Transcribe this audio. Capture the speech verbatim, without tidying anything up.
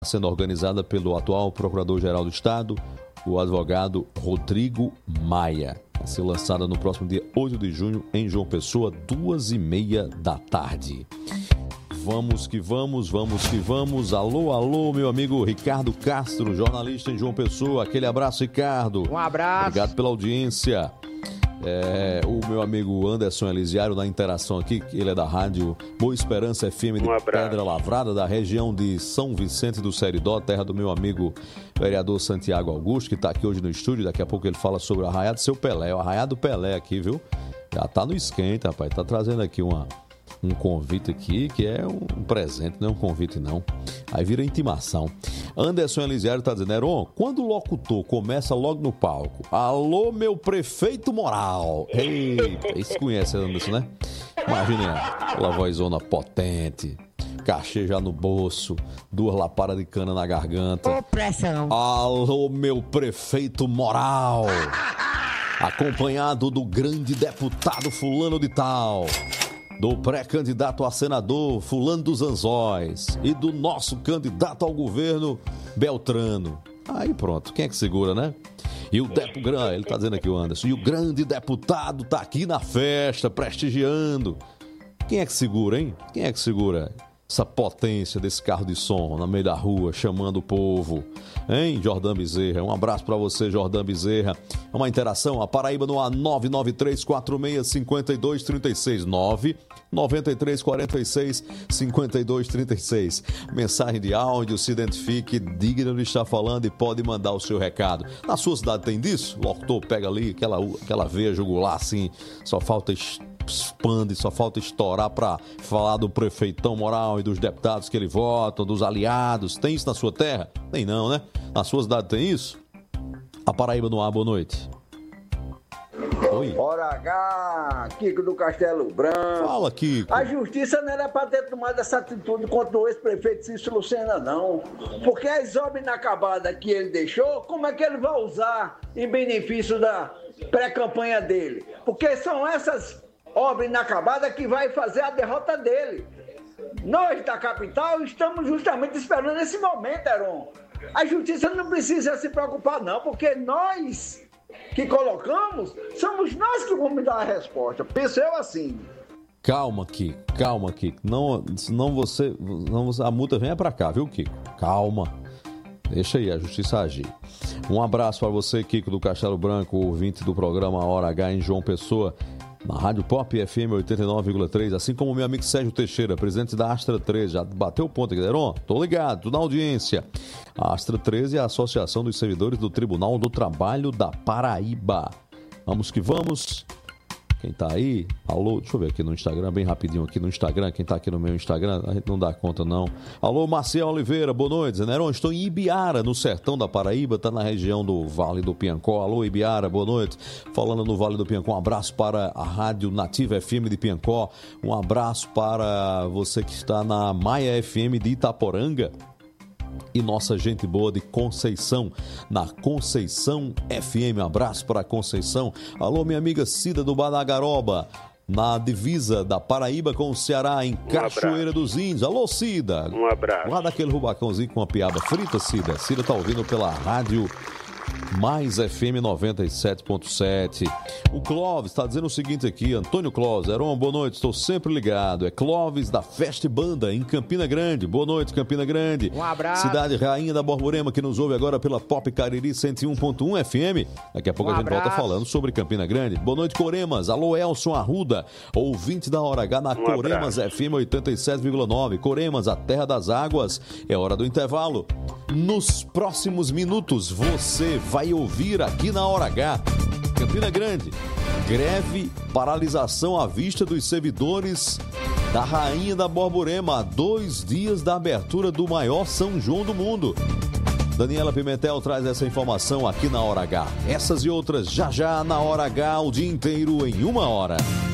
sendo organizada pelo atual Procurador-Geral do Estado, o advogado Rodrigo Maia. Vai ser lançada no próximo dia oito de junho em João Pessoa, duas e meia da tarde. Vamos que vamos, vamos que vamos. Alô, alô, meu amigo Ricardo Castro, jornalista em João Pessoa. Aquele abraço, Ricardo. Um abraço. Obrigado pela audiência. É, o meu amigo Anderson Elisiário na interação aqui, ele é da rádio Boa Esperança F M de Um Pedra Lavrada, da região de São Vicente do Seridó, terra do meu amigo vereador Santiago Augusto, que está aqui hoje no estúdio. Daqui a pouco ele fala sobre o Arraiado Seu Pelé, o Arraiado Pelé aqui, viu? Já tá no esquenta, rapaz, tá trazendo aqui uma, um convite aqui, que é um presente, não é um convite não. Aí vira intimação. Anderson Elisiário tá dizendo, Heron, quando o locutor começa logo no palco, alô, meu prefeito moral. Eita, isso conhece, Anderson, né? Imagina, aquela vozona potente, cachê já no bolso, duas lapadas de cana na garganta. Opressão. Alô, meu prefeito moral. Acompanhado do grande deputado fulano de tal, do pré-candidato a senador fulano dos Anzóis e do nosso candidato ao governo Beltrano. Aí pronto, quem é que segura, né? E o Depo Grande, ele tá dizendo aqui o Anderson, e o grande deputado tá aqui na festa, prestigiando. Quem é que segura, hein? Quem é que segura essa potência desse carro de som no meio da rua, chamando o povo? Hein, Jordão Bezerra? Um abraço pra você, Jordão Bezerra. Uma interação, a Paraíba no A nove nove três quatro seis cinco dois três seis, nove nove três quatro seis cinco dois três seis. Mensagem de áudio, se identifique, diga onde está falando e pode mandar o seu recado. Na sua cidade tem disso? O locutor pega ali aquela, aquela veia jugular assim, só falta expande, só falta estourar para falar do prefeitão moral e dos deputados que ele vota, dos aliados. Tem isso na sua terra? Tem não, né? Na sua cidade tem isso? A Paraíba no ar, boa noite. Oi. Hora H, Kiko do Castelo Branco. Fala, Kiko. A justiça não era para ter tomado essa atitude contra o ex-prefeito Cícero Lucena, não. Porque as obras inacabadas que ele deixou, como é que ele vai usar em benefício da pré-campanha dele? Porque são essas obra inacabada que vai fazer a derrota dele. Nós da capital estamos justamente esperando esse momento, Heron. A justiça não precisa se preocupar não, porque nós que colocamos, somos nós que vamos dar a resposta. Penso eu assim. Calma, Kiko, calma, Kiko. Não, senão você, não, a multa venha pra cá, viu, Kiko? Calma. Deixa aí a justiça agir. Um abraço para você, Kiko do Castelo Branco, ouvinte do programa Hora H em João Pessoa, na Rádio Pop F M oitenta e nove vírgula três, assim como o meu amigo Sérgio Teixeira, presidente da Astra treze, já bateu o ponto aqui, Heron, tô ligado, tô na audiência. A Astra treze é a Associação dos Servidores do Tribunal do Trabalho da Paraíba. Vamos que vamos. Quem tá aí? Alô, deixa eu ver aqui no Instagram, bem rapidinho aqui no Instagram, quem tá aqui no meu Instagram, a gente não dá conta não. Alô, Marcial Oliveira, boa noite. Zeneron, estou em Ibiara, no sertão da Paraíba, tá na região do Vale do Piancó. Alô, Ibiara, boa noite. Falando no Vale do Piancó, um abraço para a Rádio Nativa F M de Piancó, um abraço para você que está na Maia F M de Itaporanga. E nossa gente boa de Conceição, na Conceição F M, um abraço para a Conceição. Alô, minha amiga Cida do Badagaroba, na divisa da Paraíba com o Ceará, em Cachoeira dos Índios. Alô, Cida. Um abraço. Guarda aquele rubacãozinho com uma piaba frita, Cida. Cida tá ouvindo pela rádio Mais F M noventa e sete ponto sete. O Clóvis está dizendo o seguinte aqui, Antônio Clóvis, Heron, boa noite, estou sempre ligado. É Clóvis da Festa e Banda, em Campina Grande. Boa noite, Campina Grande. Um abraço. Cidade Rainha da Borborema, que nos ouve agora pela Pop Cariri cento e um ponto um F M. Daqui a pouco um a gente abraço. volta falando sobre Campina Grande. Boa noite, Coremas. Alô, Elson Arruda, ouvinte da Hora H na Um Coremas abraço. F M oitenta e sete vírgula nove. Coremas, a terra das águas. É hora do intervalo. Nos próximos minutos, você vai ouvir aqui na Hora H, Campina Grande, greve, paralisação à vista dos servidores da Rainha da Borborema, há dois dias da abertura do maior São João do mundo. Daniela Pimentel traz essa informação aqui na Hora H. Essas e outras já já na Hora H, o dia inteiro em uma hora.